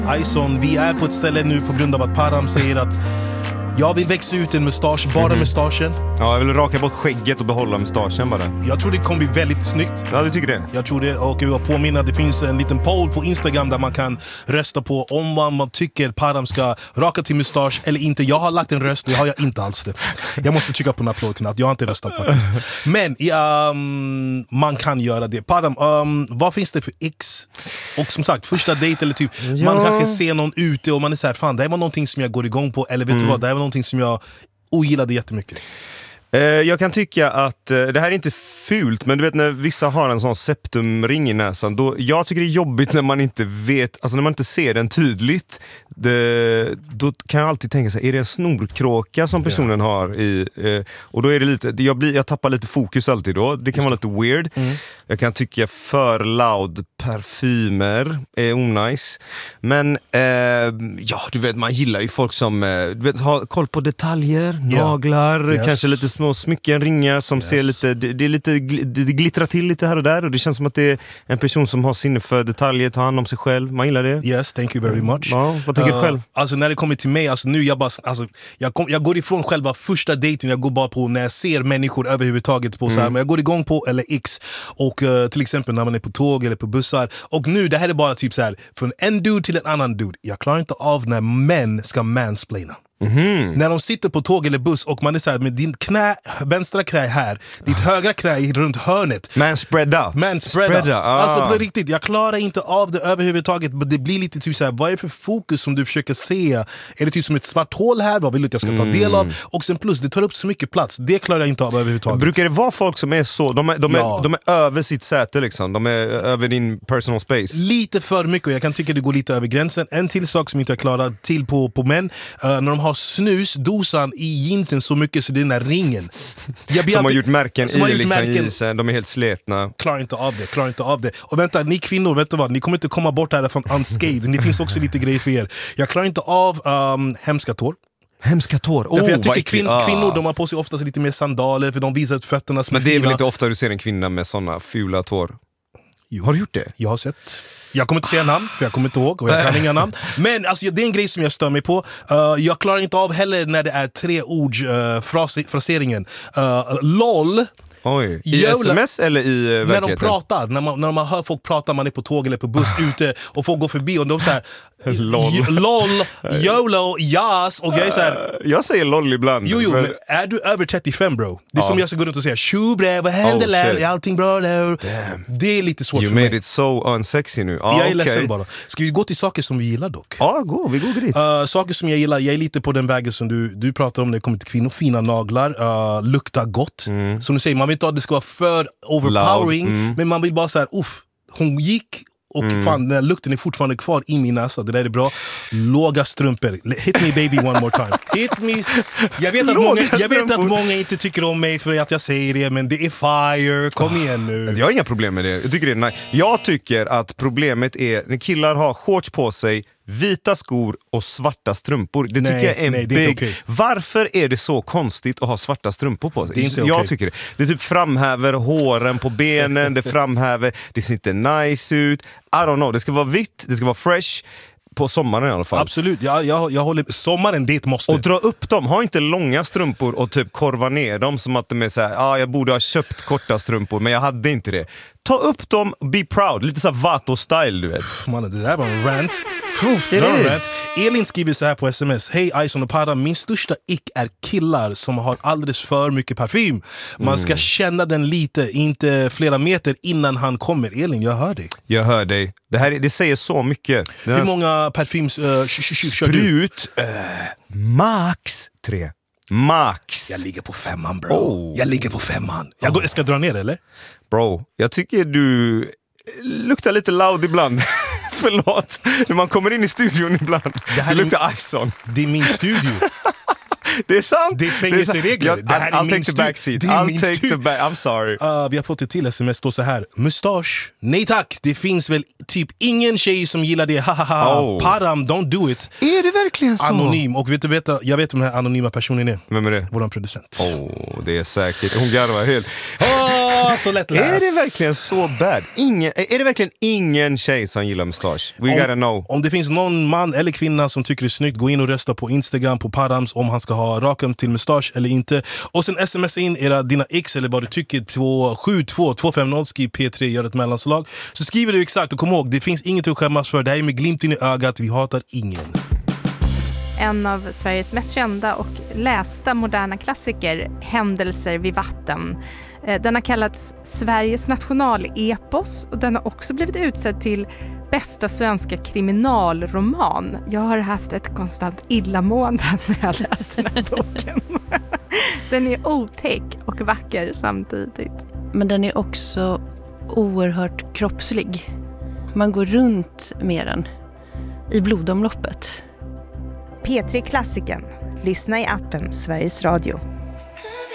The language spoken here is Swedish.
Ison, vi är på ett ställe nu på grund av att Param säger att jag vill växa ut en mustasch, bara mustaschen. Ja, jag vill raka bort skägget och behålla mustaschen bara. Jag tror det kommer bli väldigt snyggt. Ja, du tycker det? Jag tror det, och jag vill påminna, det finns en liten poll på Instagram där man kan rösta på om man tycker Param ska raka till mustasch eller inte. Jag har lagt en röst, det har jag inte alls det. Jag måste trycka på en applåd till att jag har inte röstat faktiskt. Men man kan göra det. Param, vad finns det för X? Och som sagt, första dejt eller typ, man kanske ser någon ute och man är så här, fan, det var någonting som jag går igång på, eller vet du vad, det var någonting som jag ogillade jättemycket. Jag kan tycka att det här är inte fult, men du vet när vissa har en sån septumring i näsan, då, jag tycker det är jobbigt när man inte vet, alltså när man inte ser den tydligt. Då kan jag alltid tänka sig, är det en snorkråka som personen har i, och då är det lite, jag tappar lite fokus alltid då. Det kan vara lite weird. Jag kan tycka för loud parfymer är onajs. Men ja, du vet, man gillar ju folk som du vet, har koll på detaljer, naglar, kanske lite små smycken, ringar som ser lite, det glittrar till lite här och där, och det känns som att det är en person som har sinne för detaljer, tar hand om sig själv. Man gillar det. Yes, thank you very much. Ja, vad tycker du själv? Alltså när det kommer till mig, alltså nu jag går ifrån själva första dejten, jag går bara på när jag ser människor överhuvudtaget på så här, men jag går igång på eller X, och till exempel när man är på tåg eller på bussar, och nu det här är bara typ så här, från en dude till en annan dude. Jag klarar inte av när män ska mansplaina. När de sitter på tåg eller buss och man är så här, med din vänstra knä här, ditt högra knä runt hörnet. Manspreada. Alltså på riktigt, jag klarar inte av det överhuvudtaget. Det blir lite typ så här, vad är det för fokus som du försöker se? Är det typ som ett svart hål här? Vad vill du att jag ska ta del av? Och sen plus, det tar upp så mycket plats. Det klarar jag inte av överhuvudtaget. Brukar det vara folk som är så, de är över sitt säte liksom, de är över din personal space? Lite för mycket, och jag kan tycka det går lite över gränsen. En till sak som inte jag klarar till på män, när de har snusdosan i jeansen så mycket så det är den där ringen. Som har gjort märken i isen, de är helt sletna. Klarar inte av det. Och vänta, ni kvinnor, vet du vad? Ni kommer inte komma bort härifrån unscathed. Det finns också lite grejer för er. Jag klarar inte av hemska tår. Hemska tår. Jag tycker kvinnor, de har på sig oftast lite mer sandaler, för de visar att fötterna som är fina. Men det är väl inte ofta du ser en kvinna med såna fula tår? Jo. Har du gjort det? Jag har sett. Jag kommer inte säga namn, för jag kommer inte ihåg, och jag kan inga namn. Men alltså, det är en grej som jag stör mig på. Jag klarar inte av heller när det är 3-ords fraseringen. LOL. Oj, i sms eller i verkligheten? När de pratar, när man hör folk prata, man är på tåg eller på buss ute och folk går förbi och de säger LOL, YOLO, JAS, och jag är så här, jag säger LOL ibland. Jo, men är du över 35 bro? Det är som jag ska gå runt och säga tjubre, vad händer där? Allting bra där? Det är lite svårt för mig. You made it so unsexy nu. Jag är ledsen bara. Ska vi gå till saker som vi gillar dock? Ja, vi går dit. Saker som jag gillar, jag är lite på den vägen som du pratar om när det kommer till kvinnor. Fina naglar, lukta gott. Som du säger, man vill inte att det ska vara för overpowering, men man vill bara så här, hon gick och fan, den lukten är fortfarande kvar i min näsa. Det där är bra. Låga strumpor. Hit me baby one more time. Hit me. Jag vet att många inte tycker om mig för att jag säger det, men det är fire. Kom igen nu. Jag har inga problem med det. Jag tycker det är nice. Jag tycker att problemet är när killar har shorts på sig, vita skor och svarta strumpor. Det tycker jag är big. Okay. Varför är det så konstigt att ha svarta strumpor på sig? Det är inte jag tycker det. Det typ framhäver håren på benen, det ser inte nice ut. I don't know, det ska vara vitt, det ska vara fresh. På sommaren i alla fall. Absolut, jag håller. Sommaren, det måste. Och dra upp dem, ha inte långa strumpor och typ korva ner dem som att de är såhär, jag borde ha köpt korta strumpor men jag hade inte det. Ta upp dem, be proud, lite såhär Vato-style, du vet. Man, det där var en rant. Elin skriver så här på sms: hej Ison och Param, min största ick är killar som har alldeles för mycket parfym. Man ska känna den lite, inte flera meter innan han kommer. Elin, jag hör dig. Det säger så mycket. Hur många parfyms kör du? Max 3. Max. Jag ligger på 5, bro. Jag ligger på 5. Jag ska dra ner, eller? Bro, jag tycker du luktar lite loud ibland. Förlåt, när man kommer in i studion ibland. Det luktar Ison. Det är min studio. Det är sant. Det är fängelseregler. Det här är min backseat. I'll take the back. I'm sorry. Vi har fått ett till sms, står så här. Mustasch? Nej tack, det finns väl typ ingen tjej som gillar det. Param, don't do it. Är det verkligen så? Anonym. Och jag vet om den här anonyma personen är. Vem är det? Våran producent. Det är säkert. Hon garvar helt. Så lättläst. Är det verkligen så bad? Är det verkligen ingen tjej som gillar mustasch? We gotta know. Om det finns någon man eller kvinna som tycker det är snyggt, gå in och rösta på Instagram på Params om han ska ha rakum till mustasch eller inte. Och sen sms in dina x eller vad du tycker 272-250, skriv P3, gör ett mellanslag. Så skriver du exakt och kom ihåg, det finns inget att skämmas för. Det här är med glimten i ögat, vi hatar ingen. En av Sveriges mest kända och lästa moderna klassiker, Händelser vid vatten. Den har kallats Sveriges nationalepos och den har också blivit utsedd till bästa svenska kriminalroman. Jag har haft ett konstant illamående när jag läste den här boken. Den är otäck och vacker samtidigt. Men den är också oerhört kroppslig. Man går runt med den i blodomloppet. P3 Klassiken. Lyssna i appen Sveriges Radio.